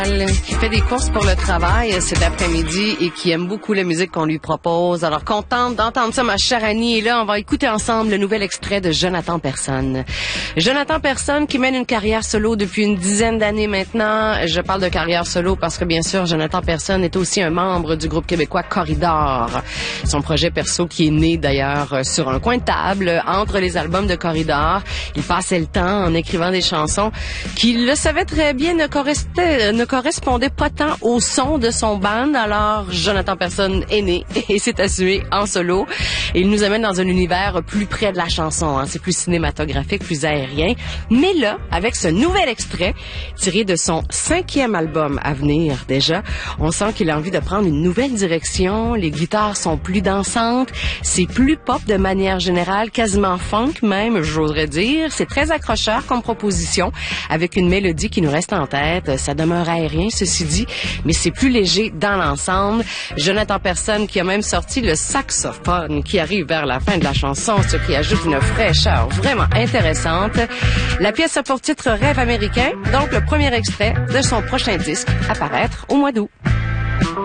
Qui fait des courses pour le travail cet après-midi et qui aime beaucoup la musique qu'on lui propose. Alors, contente d'entendre ça, ma chère Annie. Et là, on va écouter ensemble le nouvel extrait de Jonathan Personne. Jonathan Personne qui mène une carrière solo depuis une dizaine d'années maintenant. Je parle de carrière solo parce que, bien sûr, Jonathan Personne est aussi un membre du groupe québécois Corridor. Son projet perso qui est né, d'ailleurs, sur un coin de table entre les albums de Corridor. Il passait le temps en écrivant des chansons qu'il le savait très bien ne correspondait pas tant au son de son band. Alors, Jonathan Personne est né et s'est assumé en solo. Et il nous amène dans un univers plus près de la chanson. Hein. C'est plus cinématographique, plus aérien. Mais là, avec ce nouvel extrait, tiré de son 5e album à venir déjà, on sent qu'il a envie de prendre une nouvelle direction. Les guitares sont plus dansantes. C'est plus pop de manière générale, quasiment funk même, j'oserais dire. C'est très accrocheur comme proposition, avec une mélodie qui nous reste en tête. Ça demeure aérien, ceci dit, mais c'est plus léger dans l'ensemble. Jonathan Personne qui a même sorti le saxophone qui arrive vers la fin de la chanson, ce qui ajoute une fraîcheur vraiment intéressante. La pièce a pour titre Rêve américain, donc le premier extrait de son prochain disque à paraître au mois d'août.